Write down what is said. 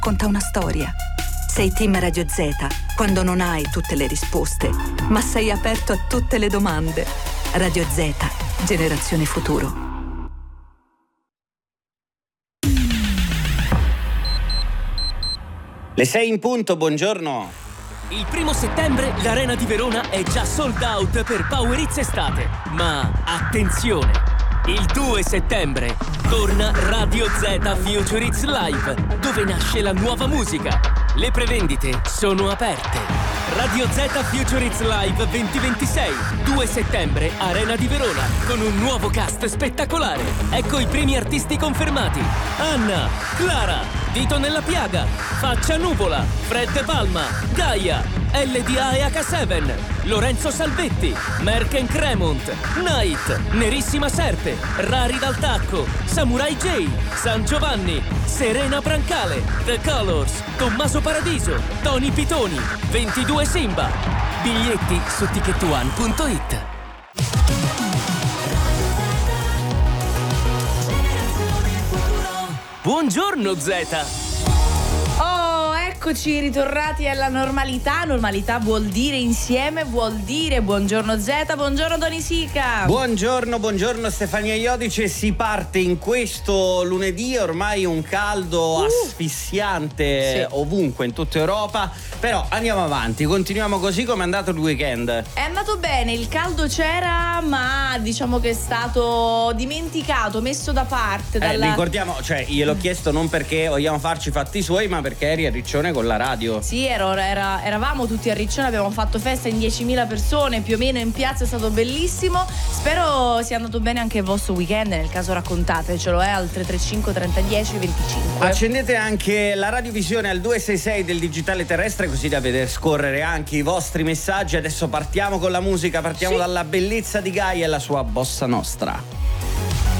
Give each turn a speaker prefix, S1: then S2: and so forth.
S1: racconta una storia. Sei team Radio Z quando non hai tutte le risposte, ma sei aperto a tutte le domande. Radio Z, generazione futuro.
S2: Le 6 in punto, buongiorno.
S3: Il 1 settembre l'Arena di Verona è già sold out per Power Hits Estate. Ma attenzione! Il 2 settembre torna Radio Z Future Hits Live, dove nasce la nuova musica. Le prevendite sono aperte. Radio Z Future Hits Live 2026, 2 settembre, Arena di Verona, con un nuovo cast spettacolare. Ecco i primi artisti confermati: Anna, Clara, Dito nella Piaga, Faccia Nuvola, Fred Palma, Gaia, LDA e H7, Lorenzo Salvetti, Merken Cremont, Night, Nerissima Serpe, Rari dal Tacco, Samurai J, San Giovanni, Serena Brancale, The Colors, Tommaso Paradiso, Tony Pitoni, 22 Simba. Biglietti su ticketone.it. Buongiorno Zeta!
S4: Eccoci ritornati alla normalità. Normalità vuol dire insieme, vuol dire buongiorno Z, buongiorno Tony Sica.
S2: Buongiorno Stefania Iodice. Si parte in questo lunedì, ormai un caldo asfissiante ovunque in tutta Europa. Però andiamo avanti, continuiamo così. Come è andato il weekend?
S4: È andato bene, il caldo c'era, ma diciamo che è stato dimenticato, messo da parte
S2: ricordiamo, cioè gliel'ho chiesto non perché vogliamo farci i fatti suoi, ma perché eri a Riccione con la radio.
S4: Sì, eravamo tutti a Riccione, abbiamo fatto festa in 10.000 persone più o meno in piazza, è stato bellissimo. Spero sia andato bene anche il vostro weekend, nel caso raccontatecelo al 335 30 10 25.
S2: Accendete anche la radiovisione al 266 del digitale terrestre, così da vedere scorrere anche i vostri messaggi. Adesso partiamo con la musica, partiamo dalla bellezza di Gaia e la sua bossa nostra.